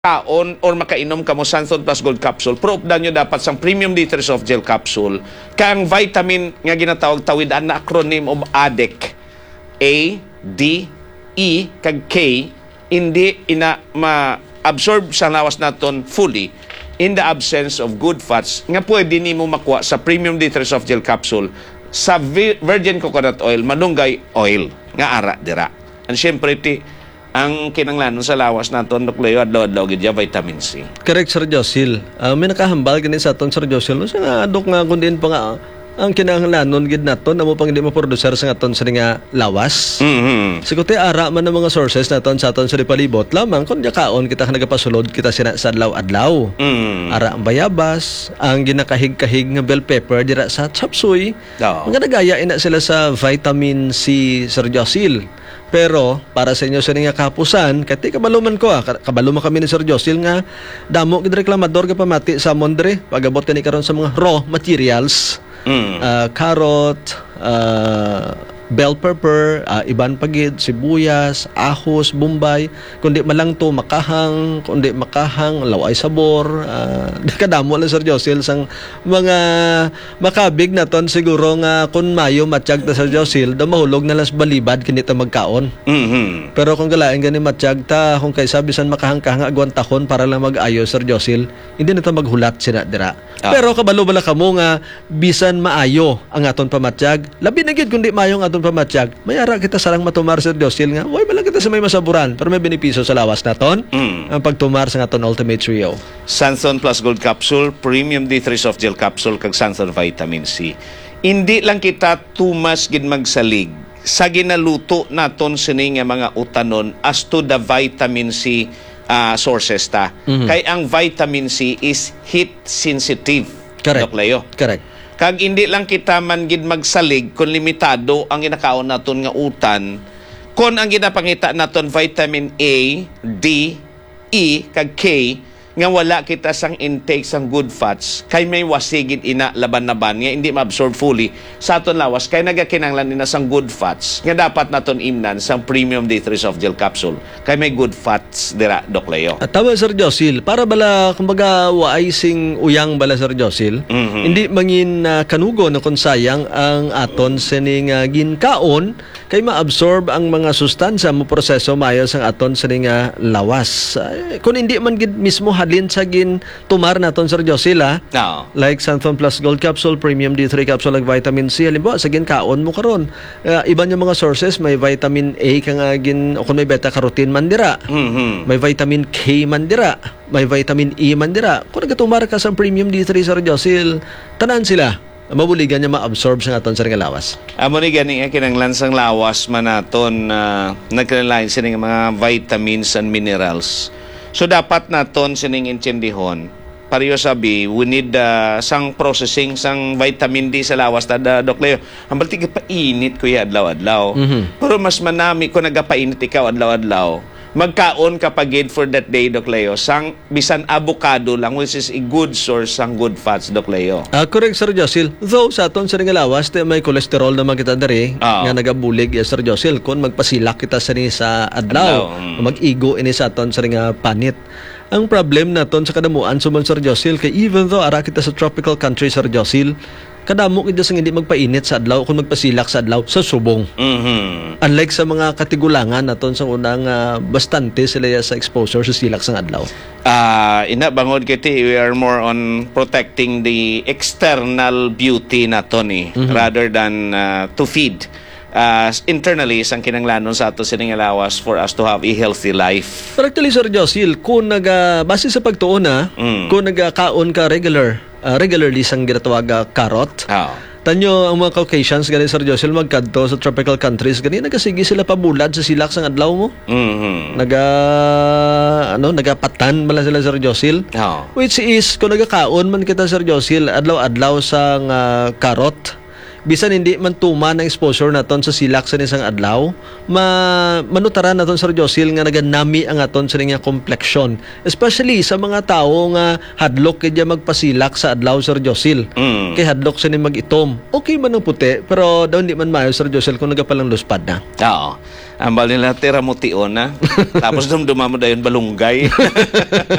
kaon or makainom ka mo Santon Plus Gold Capsule, proopdan nyo dapat sang Premium D3 Soft Gel Capsule. Kang vitamin nga ginatawag tawid ang acronym of ADEK. A, D, E, kag K, hindi ina ma-absorb sa lawas naton fully in the absence of good fats nga pwede nimo makuha sa Premium D3 Soft Gel Capsule sa virgin coconut oil, manunggay oil nga ara dira. And syempre ang kinanglanon sa lawas naton Doc Leo adlaw-adlaw gid vitamin C. Correct, Sir Josil. May nakahambal gani sa aton, Sir Josil. No, nga adok nga kundin pa nga ang kinahanglanon gid naton namo pang hindi ma-producer sa aton sa nga lawas. Siguti ara man ang mga sources naton sa aton sa palibot lamang kun kaon kita nagapasulod kita sina sa adlaw-adlaw. Ara ang bayabas, ang ginakahig-kahig nga bell pepper dira sa chapsuy. Nga nagaya ina sila sa vitamin C, Sir Josil. Pero para sa inyo sa nga kapusan, kati kabaluman ko kabaluman kami ni Sir Josil nga damo gid reklamador ka pamati sa Mondre pagabot kani karon sa mga raw materials. Carrot, bell pepper, iban pagid, sibuyas, ahos, bombay, kundi malang to makahang, kundi makahang, laway sabor, kadamo lang Sir Josil sang mga makabig naton siguro nga kun mayo matiyag ta Sir Josil, da mahulog na las balibad kini ta magkaon. Pero kung galain gani matiyag ta, kung kay sabisan makahang-kahang agwantahon para lang mag-ayo Sir Josil, hindi na ta maghulat sina dira. Pero kabalo bala kamo nga bisan maayo ang aton pamatyag, labi na gid kundi maayo ang aton pamatyag, mayara kita sarang matumar Sir Josil nga, way bala kita sa may masaburan, pero may benepisyo sa lawas naton ang pagtumar sa aton Ultimate Trio. Santon Plus Gold Capsule, Premium D3 Soft Gel Capsule, kag Santon Vitamin C. Hindi lang kita tumas gid magsalig sa ginaluto naton sini nga mga utanon as to the vitamin C sources ta. Kay ang vitamin C is heat sensitive. Correct. Doc Leo. Correct. Kag hindi lang kita man gid magsalig kung limitado ang ginakaon naton nga utan, kung ang ginapangita naton vitamin A, D, E, kag K, nga wala kita sang intake sang good fats, kay may wasigid ina laban-laban nga hindi ma-absorb fully sa aton lawas, kay nagakinanglan nina sang good fats nga dapat naton imnan sang Premium D3 Soft Gel Capsule, kay may good fats dira Doc Leo. At tama Sir Josil, para bala kumbaga waay sing uyang bala Sir Josil, hindi mangin kanugo na kung sayang ang aton sining ginkaon kay ma-absorb ang mga sustansya mo proseso mayo sang aton sining lawas. Kung hindi man gid mismo halin sa gin tumar naton Sir Josil like Santon Plus Gold Capsule, Premium D3 Capsule ag vitamin C, halimbawa sa gin kaon mo karon, iba yung mga sources, may vitamin A ka nga gin o kung may beta carotene man dira, may vitamin K man dira, may vitamin E man dira. Kung nagatumar ka sa Premium D3 Sir Josil, tanan sila mabuligan niya ma-absorb sa aton sa nga lawas. Amo ni gani kinanglan sang lawas man naton nagkalain sining mga vitamins and minerals. So dapat naton sining intindihon. Pareho sabi, we need sang processing sang vitamin D sa lawas ta Doc Leo. Ang baltig pa init kuya adlaw-adlaw. Pero mas manami ko nagapainit ikaw adlaw-adlaw. Magkaon ka pagid for that day Doc Leo sang bisan avocado lang, which is a good source sang good fats Doc Leo. Correct Sir Josil. Though sa aton sa nga lawas may cholesterol naman kita diri nga nagabulig Sir Josil kun magpasilak kita sa adlaw. Mag-igo ini sa aton sa nga panit. Ang problem naton sa kadamuan suman Sir Josil, kay even though ara kita sa tropical country Sir Josil, kadamo kita sa hindi magpainit sa adlaw kung magpasilak sa adlaw sa subong. Unlike sa mga katigulangan naton sa unang bastante sila sa exposure sa silak sa adlaw. Ina bangod kiti, we are more on protecting the external beauty naton rather than to feed internally sang kinanglanon sa ato sining lawas for us to have a healthy life. Pero actually Sir Josil, kung base sa pagtuon kung nagakaon ka regularly sang ginatawag carrot, tanyo ang mga Caucasians gani Sir Josil magkadto sa tropical countries gani nagasigi sila pabulad sa silak sang adlaw mo. Nagapatan mala sila Sir Josil. Which is kung nagakaon man kita Sir Josil adlaw-adlaw sang carrot, bisan hindi man tuma ng exposure naton sa silak sa isang adlaw, manutaran naton Sir Josil nga naganami ang aton sa nga complexion. Especially sa mga tao nga hadlok kaya magpasilak sa adlaw Sir Josil. Kay hadlok sa ni mag-itom. Okay man ang puti, pero daw hindi man mayo Sir Josil kung nagapalang luspad na. Oo. Ambal nila tira mo tion na. Tapos dumduma mo dayon balunggay.